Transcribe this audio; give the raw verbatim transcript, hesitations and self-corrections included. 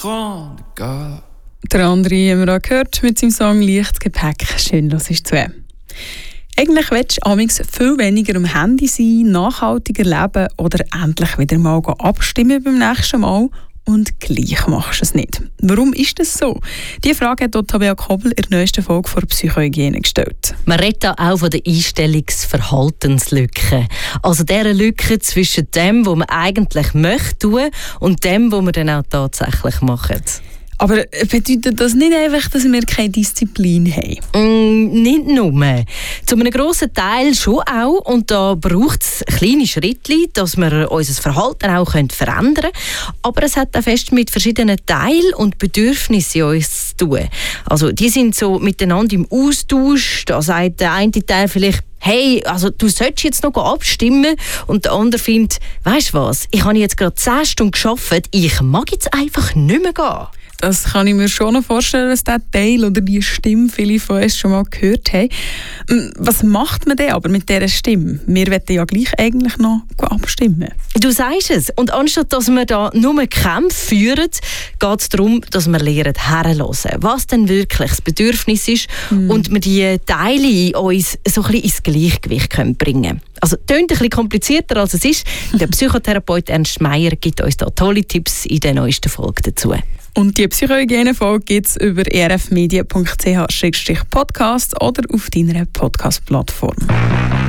grande gare. Der andere haben wir auch gehört mit seinem Song «Leichtes Gepäck». Schön, los ist zu. Eigentlich willst du amigs viel weniger am Handy sein, nachhaltiger leben oder endlich wieder mal abstimmen beim nächsten Mal. Und gleich machst du es nicht. Warum ist das so? Diese Frage hat Tabea Kobel in der neuesten Folge von Psychohygiene gestellt. Man redet auch von der Einstellungsverhaltenslücke. Also dieser Lücke zwischen dem, was man eigentlich möchte tun, und dem, was man dann auch tatsächlich macht. Aber bedeutet das nicht einfach, dass wir keine Disziplin haben? Mm, nicht nur. Zu einem grossen Teil schon auch. Und da braucht es kleine Schritte, dass wir unser Verhalten auch verändern können. Aber es hat auch fest mit verschiedenen Teilen und Bedürfnissen in uns zu tun. Also die sind so miteinander im Austausch. Da sagt der eine Teil vielleicht, hey, also du solltest jetzt noch abstimmen. Und der andere findet, weisst du was, ich habe jetzt gerade zehn Stunden gearbeitet, ich mag jetzt einfach nicht mehr gehen. Das kann ich mir schon noch vorstellen, dass dieser Teil oder die Stimme viele von uns schon mal gehört haben. Was macht man denn aber mit dieser Stimme? Wir wollen ja gleich eigentlich noch abstimmen. Du sagst es. Und anstatt dass wir da nur Kämpfe führen, geht es darum, dass wir lernen, herzuhören, was denn wirklich das Bedürfnis ist mm. und wir die Teile in uns so ein bisschen ins Gleichgewicht können bringen. Also, es klingt ein bisschen komplizierter, als es ist. Der Psychotherapeut Ernst Meier gibt uns da tolle Tipps in der neuesten Folge dazu. Und die Psychohygiene-Folge gibt es über e r f media punkt c h slash podcast oder auf deiner Podcast-Plattform.